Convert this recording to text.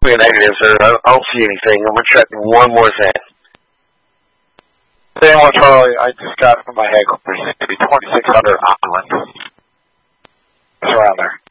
be a negative, sir. I don't see anything. I'm gonna check one more thing. Dan 1 Charlie, I just got from my head, there seems to be 2600 islands. It's around there.